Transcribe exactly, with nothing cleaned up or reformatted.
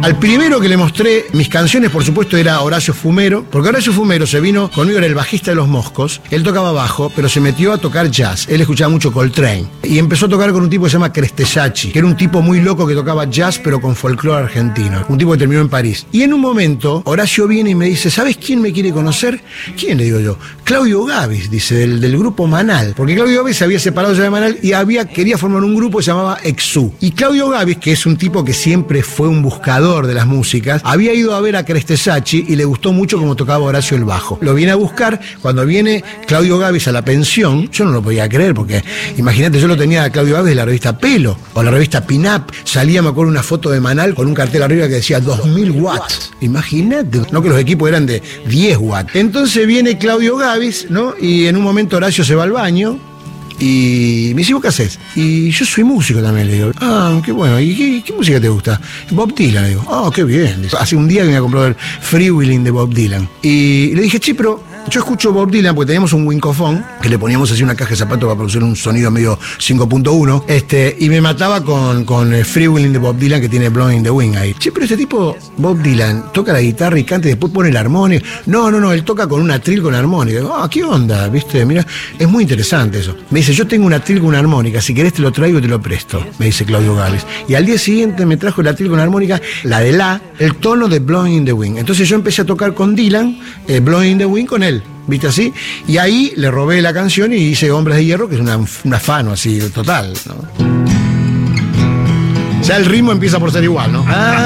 Al primero que le mostré mis canciones, por supuesto, era Horacio Fumero, porque Horacio Fumero se vino conmigo, era el bajista de Los Moscos. Él tocaba bajo, pero se metió a tocar jazz. Él escuchaba mucho Coltrane. Y empezó a tocar con un tipo que se llama Crestesacci, que era un tipo muy loco que tocaba jazz, pero con folclore argentino. Un tipo que terminó en París. Y en un momento, Horacio viene y me dice, ¿sabes quién me quiere conocer? ¿Quién? Le digo yo. Claudio Gabis, dice, del, del grupo Manal. Porque Claudio Gabis se había separado ya de Manal y había, quería formar un grupo que se llamaba Exú. Y Claudio Gabis, que es un tipo que siempre fue un buscador de las músicas, había ido a ver a Crestesacci y le gustó mucho cómo tocaba Horacio el bajo. Lo viene a buscar. Cuando viene Claudio Gabis a la pensión, yo no lo podía creer, porque imagínate, yo lo tenía a Claudio Gabis de la revista Pelo o la revista Pin Up. Salía, me acuerdo, una foto de Manal con un cartel arriba que decía dos mil watts. Imagínate, no, que los equipos eran de diez watts. Entonces viene Claudio Gabis, ¿no? Y en un momento Horacio se va al baño y me dice, ¿vos qué haces? Y yo soy músico también, le digo. Ah, qué bueno. ¿Y qué, qué música te gusta? Bob Dylan, le digo. Ah, qué bien. Hace un día que me ha comprado el Freewheeling de Bob Dylan. Y le dije, che, pero yo escucho Bob Dylan porque teníamos un Wincofone que le poníamos así una caja de zapatos para producir un sonido medio cinco punto uno, este, y me mataba con, con el Freewheeling de Bob Dylan, que tiene Blowing in the Wind ahí. Che, pero este tipo, Bob Dylan, toca la guitarra y canta y después pone la armónica. No, no, no, él toca con una atril con armónica. Ah, ¿qué onda? ¿Viste? Mira, es muy interesante eso. Me dice, yo tengo una atril con una armónica, si querés te lo traigo y te lo presto, me dice Claudio Gabis. Y al día siguiente me trajo la atril con armónica, la de la, el tono de Blowing in the Wind. Entonces yo empecé a tocar con Dylan, eh, Blowing in the Wind con él. ¿Viste así? Y ahí le robé la canción y hice Hombres de Hierro, que es una, un afano así total, ¿no? Ya el ritmo empieza por ser igual, ¿no? Ah.